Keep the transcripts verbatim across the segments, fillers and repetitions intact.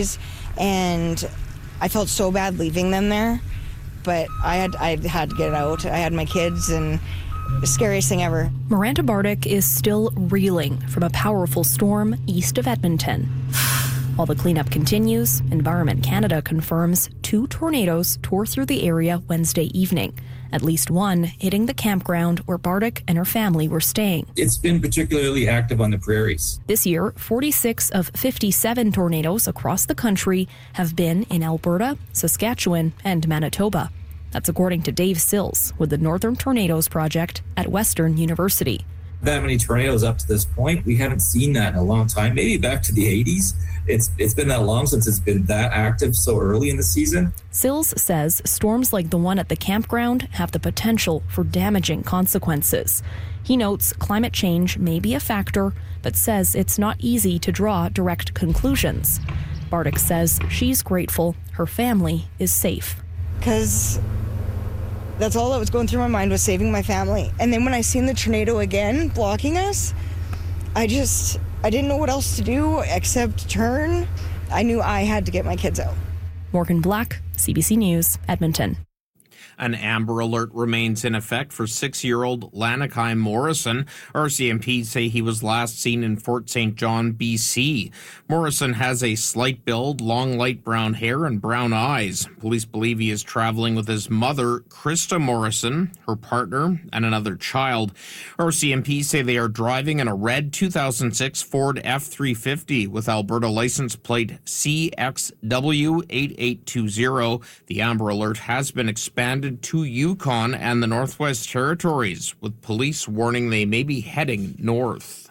days, and I felt so bad leaving them there, but I had I had to get out. I had my kids, and the scariest thing ever. Miranda Bardick is still reeling from a powerful storm east of Edmonton. While the cleanup continues, Environment Canada confirms two tornadoes tore through the area Wednesday evening, at least one hitting the campground where Bardick and her family were staying. It's been particularly active on the prairies. This year, forty-six of fifty-seven tornadoes across the country have been in Alberta, Saskatchewan, and Manitoba. That's according to Dave Sills with the Northern Tornadoes Project at Western University. That many tornadoes up to this point, we haven't seen that in a long time, maybe back to the eighties. It's It's been that long since it's been that active so early in the season. Sills says storms like the one at the campground have the potential for damaging consequences. He notes climate change may be a factor, but says it's not easy to draw direct conclusions. Bardick says she's grateful her family is safe. Because that's all that was going through my mind, was saving my family. And then when I seen the tornado again blocking us, I just, I didn't know what else to do except turn. I knew I had to get my kids out. Morgan Black, C B C News, Edmonton. An Amber Alert remains in effect for six-year-old Lanakai Morrison. R C M P say he was last seen in Fort Saint John, B C. Morrison has a slight build, long light brown hair, and brown eyes. Police believe he is traveling with his mother, Krista Morrison, her partner, and another child. R C M P say they are driving in a red two thousand six Ford F three fifty with Alberta license plate C X W eight eight two zero. The Amber Alert has been expanded to Yukon and the Northwest Territories, with police warning they may be heading north.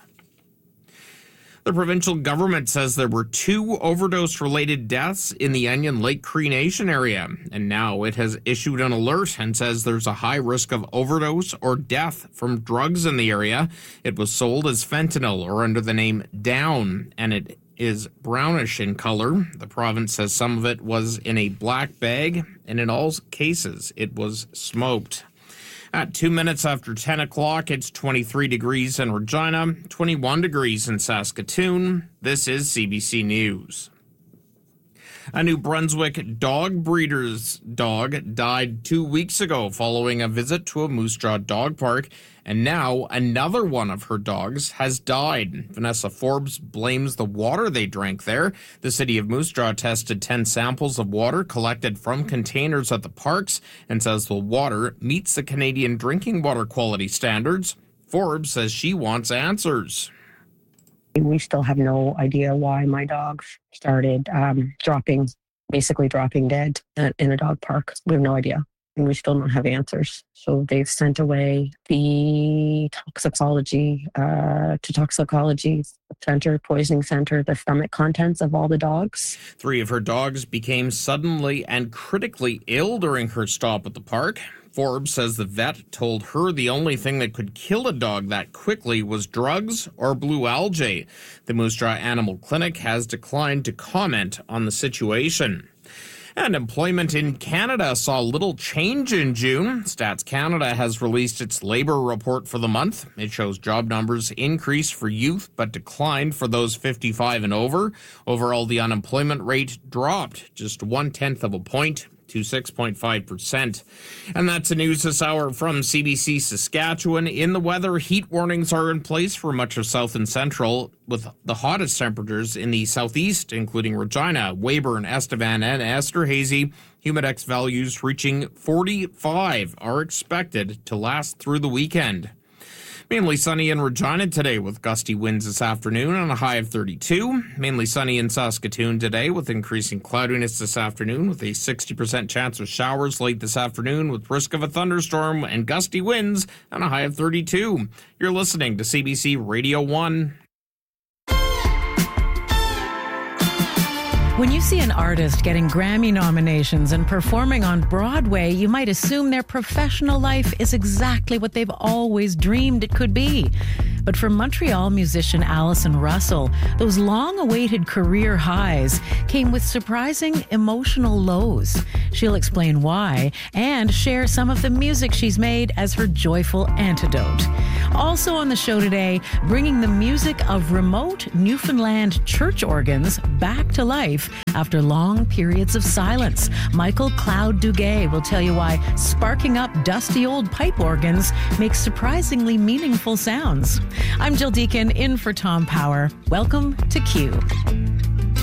The provincial government says there were two overdose-related deaths in the Onion Lake Cree Nation area, and now it has issued an alert and says there's a high risk of overdose or death from drugs in the area. It was sold as fentanyl or under the name Down, and it is brownish in color. The province says some of it was in a black bag, and in all cases, it was smoked. At two minutes after ten o'clock, it's twenty-three degrees in Regina, twenty-one degrees in Saskatoon. This is C B C News. A New Brunswick dog breeder's dog died two weeks ago following a visit to a Moose Jaw dog park, and now another one of her dogs has died. Vanessa Forbes blames the water they drank there. The city of Moose Jaw tested ten samples of water collected from containers at the parks and says the water meets the Canadian drinking water quality standards. Forbes says she wants answers. We still have no idea why my dogs started um, dropping, basically dropping dead in a dog park. We have no idea, and we still don't have answers. So they've sent away the toxicology uh, to toxicology center, poisoning center, the stomach contents of all the dogs. Three of her dogs became suddenly and critically ill during her stop at the park. Forbes says the vet told her the only thing that could kill a dog that quickly was drugs or blue algae. The Moose Jaw Animal Clinic has declined to comment on the situation. And employment in Canada saw little change in June. Stats Canada has released its labour report for the month. It shows job numbers increased for youth but declined for those fifty-five and over. Overall, the unemployment rate dropped just one-tenth of a point to six point five percent. And that's the news this hour from C B C Saskatchewan. In the weather, heat warnings are in place for much of south and central, with the hottest temperatures in the southeast, including Regina, Weyburn, Estevan, and Esterhazy. Humidex values reaching forty-five are expected to last through the weekend. Mainly sunny in Regina today with gusty winds this afternoon and a high of thirty-two. Mainly sunny in Saskatoon today with increasing cloudiness this afternoon with a sixty percent chance of showers late this afternoon with risk of a thunderstorm and gusty winds and a high of thirty-two. You're listening to C B C Radio one. When you see an artist getting Grammy nominations and performing on Broadway, you might assume their professional life is exactly what they've always dreamed it could be. But for Montreal musician Allison Russell, those long-awaited career highs came with surprising emotional lows. She'll explain why and share some of the music she's made as her joyful antidote. Also on the show today, bringing the music of remote Newfoundland church organs back to life after long periods of silence. Michael Cloud Duguay will tell you why sparking up dusty old pipe organs makes surprisingly meaningful sounds. I'm Jill Deacon, in for Tom Power. Welcome to Q.